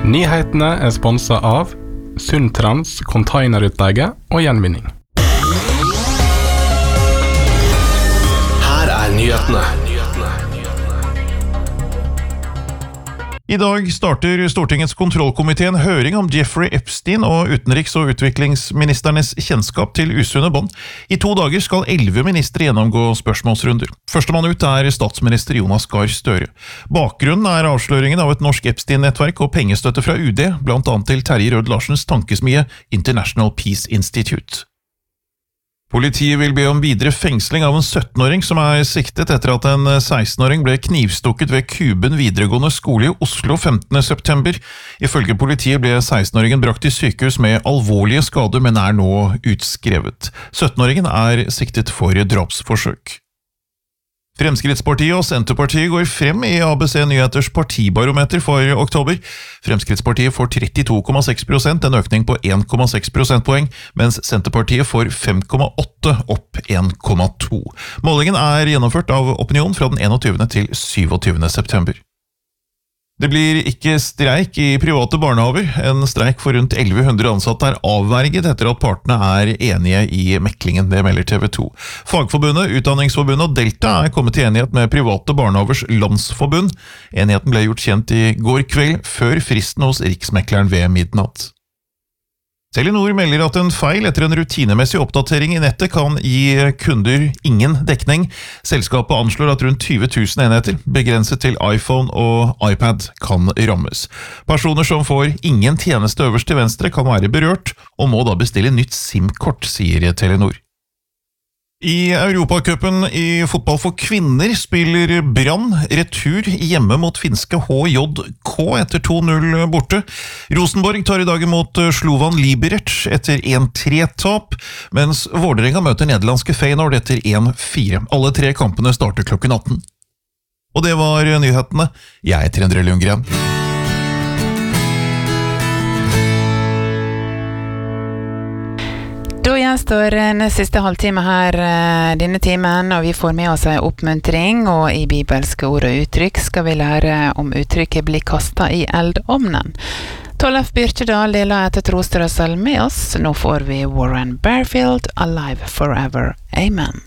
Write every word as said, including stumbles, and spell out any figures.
Nyhetene er sponset av Sundtrans containerutleie og gjenvinning. Her er nyhetene. I dag starter Stortingets kontrollkomité en høring om Jeffrey Epstein og utenriks- og utviklingsministernes kjennskap til usunne bånd. I to dager skal elleve ministre gjennomgå spørsmålsrunder. Førstemann ut er statsminister Jonas Gahr Støre. Bakgrunnen er avsløringen av et norsk Epstein-nettverk og pengestøtte fra U D, blant annet til Terje Rød Larsens tankesmie International Peace Institute. Politiet vil be om videre fengsling av en syttenåring som er siktet etter at en sekstenåring ble knivstukket ved Kuben videregående skole i Oslo femtende september. Ifølge politiet ble sekstenåringen brakt til sykehus med alvorlige skader, men er nå utskrevet. syttenåringen er siktet for drapsforsøk. Fremskrittspartiet og Senterpartiet går frem i A B C Nyheters partibarometer for oktober. Fremskrittspartiet får trettito komma seks prosent, en økning på en komma seks prosentpoeng, mens Senterpartiet får fem komma åtte, opp en komma to. Målingen er gjennomført av Opinion fra den enogtyvende til syvogtyvende september. Det blir ikke streik i private barnehaver. En streik for rundt elleve hundre ansatte er avverget etter at partene er enige i meklingen, det melder T V to. Fagforbundet, Utdanningsforbundet og Delta er kommet til enighet med Private Barnehavers Landsforbund. Enigheten ble gjort kjent i går kveld, før fristen hos Riksmekleren ved midnatt. Telenor melder at en feil etter en rutinemessig oppdatering i nettet kan gi kunder ingen dekning. Selskapet anslår at rundt tyve tusen enheter, begrenset til iPhone og iPad, kan rammes. Personer som får ingen tjeneste øverst til venstre kan være berørt, og må da bestille nytt SIM-kort, sier Telenor. I Europacupen i fotball for kvinner spiller Brann retur hjemme mot finske H J K etter to null borte. Rosenborg tar i dag imot Slovan Liberec etter en tre-tap, mens Vålerenga møter nederlandske Feyenoord etter en fire. Alle tre kampene starter klokken atten. Og det var nyhetene. Jeg heter Endre Lundgren. Da gjenstår en siste halvtime her denne timen, og vi får med oss en oppmuntring, og i bibelske ord og uttrykk skal vi lære om uttrykket bli kastet i eldomnen. Tollef Byrkjedal deler etter trostrøssel med oss. Nå får vi Warren Barfield, Alive Forever. Amen.